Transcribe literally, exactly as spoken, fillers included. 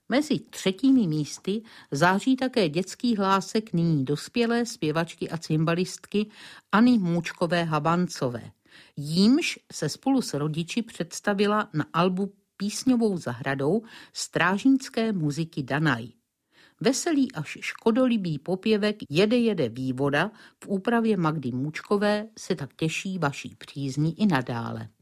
Mezi třetími místy září také dětský hlásek nyní dospělé zpěvačky a cymbalistky Anny Můčkové-Habancové. Jímž se spolu s rodiči představila na albu Písňovou zahradou strážnické muziky Danaj. Veselý až škodolibý popěvek Jede jede vývoda v úpravě Magdy Můčkové se tak těší vaší přízni i nadále.